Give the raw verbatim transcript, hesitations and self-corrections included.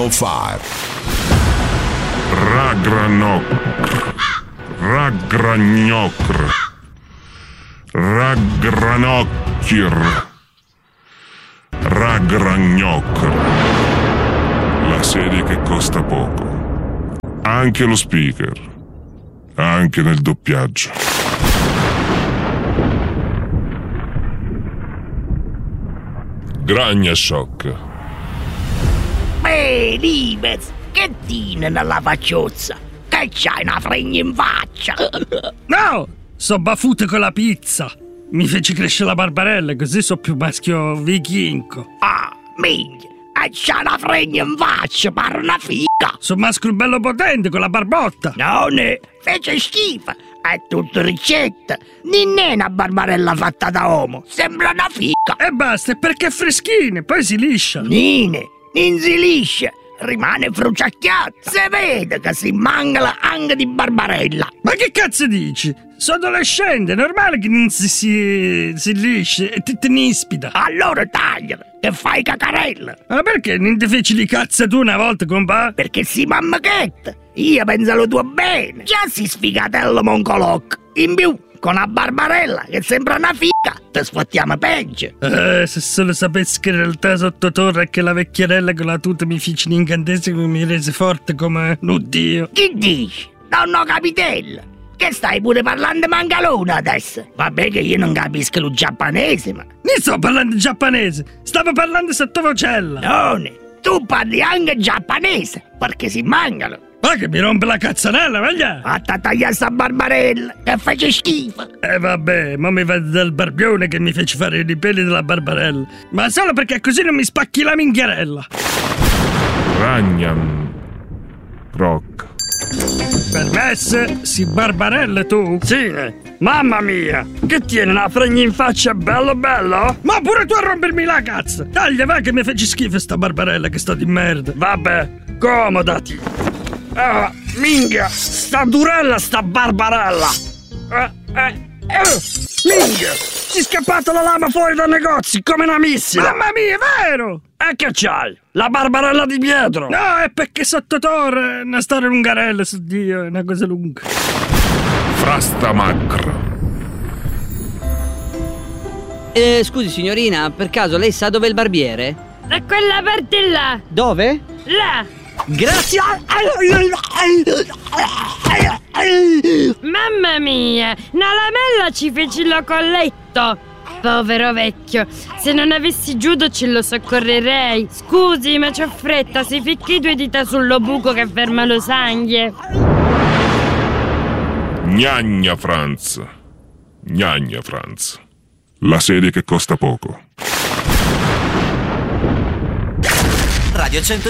centocinque. Ragranocr. Ragragnocr. Ragranocchir. Ragragnocr. La serie che costa poco. Anche lo speaker. Anche nel doppiaggio. Gragna Shock. Beh, Libez, che tiene nella facciozza? Che c'hai una fregna in faccia? No, so baffute con la pizza. Mi feci crescere la barbarella, così so più maschio vichingo. Ah, minchia, e c'ha una fregna in faccia, pare una figa. So maschio bello potente con la barbotta. No, ne, fece schifo. È tutto ricetta. Non è una barbarella fatta da uomo, sembra una figa. E basta, perché è freschina, poi si liscia. Nine, non si liscia, rimane fruciacchiata. Si vede che si mangala anche di barbarella. Ma che cazzo dici? Sono adolescente, è normale che non si, si, si liscia e ti tenispida. Allora tagliala, che fai cacarella. Ma perché non ti feci di cazzo tu una volta, compà? Perché si mammachetta. Io penso lo tuo bene. Già si sfigatello moncoloc. In più, con la barbarella, che sembra una figa, te sfottiamo peggio. Eh, se solo sapessi che in realtà sotto torre è che la vecchierella con la tuta mi fece un incantesimo e mi rese forte come un dio. Chi dici? Nonno Capitello. Che stai pure parlando mangalone adesso? Vabbè che io non capisco lo giapponese, ma... Ne sto parlando giapponese, stavo parlando sottovocella. None, tu parli anche giapponese, perché si mangano. Ma che mi rompe la cazzanella, voglia! Fatta tagliare sta barbarella, che face schifo. E eh vabbè, ma mi va dal barbione che mi fece fare i peli della barbarella. Ma solo perché così non mi spacchi la minchiarella. Ragnam. Rock. Permesse? Si barbarella tu? Sì, mamma mia, che tiene una fregna in faccia bello bello? Ma pure tu a rompermi la cazzo! Taglia, va che mi feci schifo sta barbarella che sta di merda. Vabbè, comodati. Ah, minchia, sta durella sta barbarella. Eh, eh, eh, minchia, si è scappata la lama fuori dal negozio come una missile. Mamma mia, è vero! E che c'hai? La barbarella di Pietro? No, è perché sotto torre è una storia lungarella, su Dio, è una cosa lunga. Frastamacra. Eh, scusi signorina, per caso lei sa dove è il barbiere? Da quella parte là. Dove? Là. Grazie. Mamma mia, una lamella ci fece il colletto. Povero vecchio, se non avessi giudice lo soccorrerei. Scusi, ma c'ho fretta, si ficchi due dita sullo buco che ferma lo sangue. Gnagna Franz. Gnagna Franz. La serie che costa poco. Radio centocinque